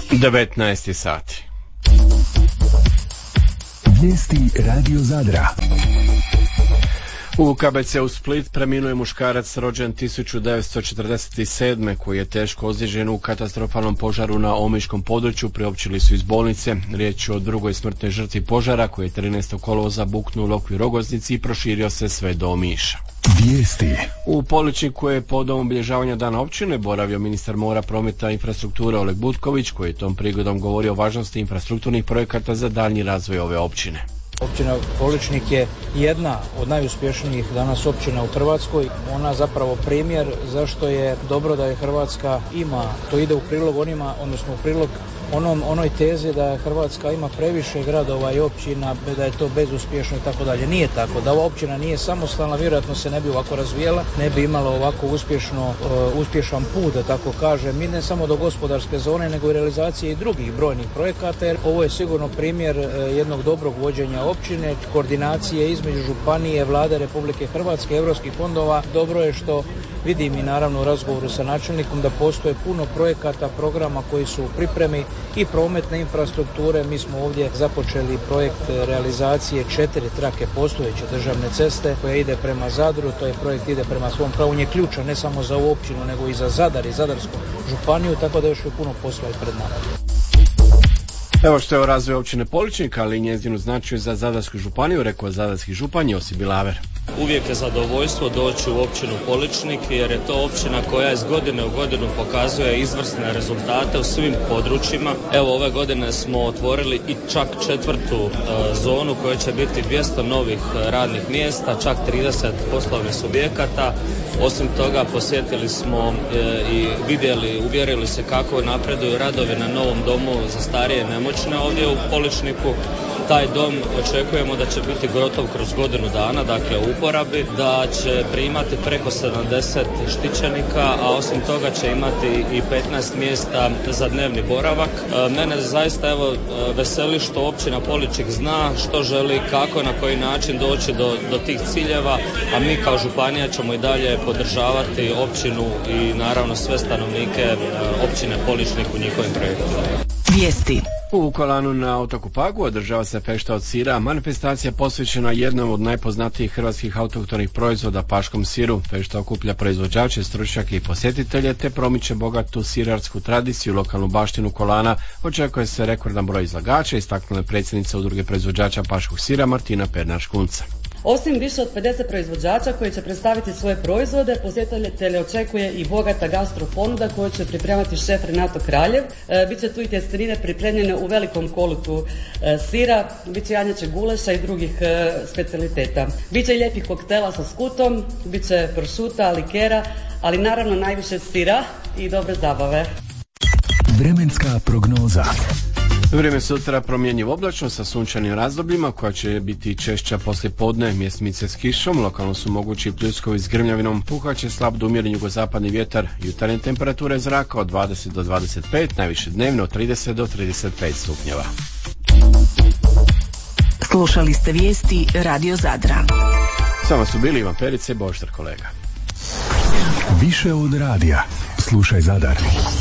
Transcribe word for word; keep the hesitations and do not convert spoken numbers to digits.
devetnaest sati. Vijesti Radio Zadra. U K B C-u Split preminuo je muškarac rođen tisuću devetsto četrdeset sedme koji je teško ozlijeđen u katastrofalnom požaru na omiškom području. Priopćili su iz bolnice. Riječ je o drugoj smrtnoj žrtvi požara koji je trinaestog kolovoza buknuo u Lokvi Rogoznici i proširio se sve do Omiša. Vijesti. U Poličniku je povodom obilježavanja Dana općine boravio ministar mora, prometa i infrastrukture Oleg Butković, koji je tom prigodom govorio o važnosti infrastrukturnih projekata za daljnji razvoj ove općine. Općina Poličnik je jedna od najuspješnijih danas općina u Hrvatskoj. Ona zapravo primjer zašto je dobro da je Hrvatska ima, to ide u prilog onima, odnosno u prilog onom, onoj tezi da Hrvatska ima previše gradova i općina, da je to bezuspješno i tako dalje. Nije tako. Da ova općina nije samostalna, vjerojatno se ne bi ovako razvijela, ne bi imala ovako uspješno, uh, uspješan put, da tako kaže, mi ne samo do gospodarske zone, nego i realizacije i drugih brojnih projekata, jer ovo je sigurno primjer uh, jednog dobrog vođenja općine, koordinacije između županije, Vlade Republike Hrvatske, europskih fondova. Dobro je što vidim i naravno u razgovoru sa načelnikom da postoje puno projekata, programa koji su u pripremi i prometne infrastrukture. Mi smo ovdje započeli projekt realizacije četiri trake postojeće državne ceste koja ide prema Zadru. To je projekt ide prema svom pravu, on je ključan ne samo za ovu općinu nego i za Zadar i Zadarsku županiju, tako da još je puno posla i pred nama. Evo što je o razvoju općine Poličnik, ali i njezinu značaju za Zadarsku županiju, rekao zadarski župan Josip Bilaver. Uvijek je zadovoljstvo doći u općinu Poličnik jer je to općina koja iz godine u godinu pokazuje izvrsne rezultate u svim područjima. Evo ove godine smo otvorili i čak četvrtu e, zonu koja će biti dvjesto novih radnih mjesta, čak trideset poslovnih subjekata. Osim toga posjetili smo e, i vidjeli, uvjerili se kako napreduju radovi na novom domu za starije i nemoćne ovdje u Poličniku. Taj dom očekujemo da će biti gotov kroz godinu dana, dakle u uporabi, da će primati preko sedamdeset štićenika, a osim toga će imati i petnaest mjesta za dnevni boravak. Mene zaista evo veseli što općina Poličnik zna što želi, kako, na koji način doći do, do tih ciljeva, a mi kao županija ćemo i dalje podržavati općinu i naravno sve stanovnike općine Poličnik u njihovim projektima. Vijesti. U Kolanu na otoku Pagu održava se fešta od sira, manifestacija posvećena jednom od najpoznatijih hrvatskih autohtonih proizvoda, paškom siru. Fešta okuplja proizvođače, stručnjake i posjetitelje te promiče bogatu sirarsku tradiciju, lokalnu baštinu Kolana. Očekuje se rekordan broj izlagača, istaknula je predsjednica udruge proizvođača paškog sira Martina Pernar-Škunca. Osim više od pedeset proizvođača koji će predstaviti svoje proizvode, posjetitelje očekuje i bogata gastro ponuda koju će pripremati šef Renato Kraljev. E, Biće tu i tjestenine pripremljene u velikom kolutu e, sira, biće janjačeg guleša i drugih e, specijaliteta. Biće i lijepih koktela sa skutom, biće prosciuta, likera, ali naravno najviše sira i dobre zabave. Vremenska prognoza. Vrijeme sutra promjenjivo oblačno sa sunčanim razdobljima koja će biti češća poslije podne, mjesmice s kišom, lokalno su mogući pljuskovi s grmljavinom, puhaće slab do umjeren jugozapadni vjetar, jutarnje temperature zraka od dvadeset do dvadeset pet, najviše dnevno od trideset do trideset pet stupnjeva. Slušali ste vijesti Radio Zadra. Samo su bili Ivan Perica i Boždar kolega. Više od radija. Slušaj Zadar.